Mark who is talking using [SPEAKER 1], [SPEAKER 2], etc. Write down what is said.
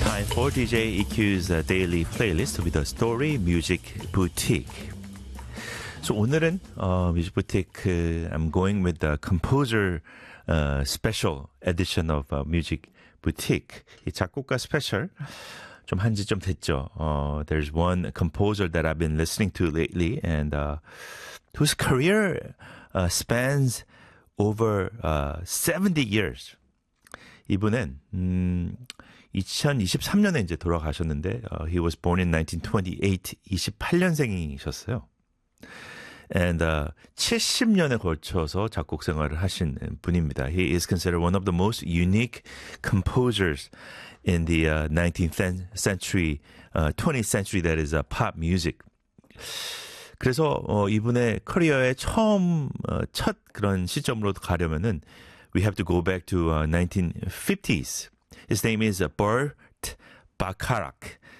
[SPEAKER 1] Time for DJ EQ's daily playlist with the story Music Boutique. So 오늘은 Music Boutique. I'm going with the composer special edition of Music Boutique. 이 작곡가 스페셜 좀 한지 좀 됐죠. There's one composer that I've been listening to lately, and whose career spans over 70 years. 이분은 2023년에 이제 돌아가셨는데 he was born in 1928, 28년생이셨어요. And 70년에 걸쳐서 작곡 생활을 하신 분입니다. He is considered one of the most unique composers in the 19th century, 20th century, that is pop music. 그래서 이분의 커리어의 첫 그런 시점으로 가려면은 we have to go back to 1950s. His name is Burt Bacharach.